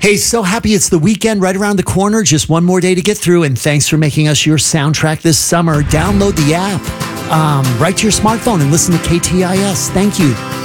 Hey, so happy it's the weekend right around the corner. Just one more day to get through. And thanks for making us your soundtrack this summer. Download the app right to your smartphone and listen to KTIS. Thank you.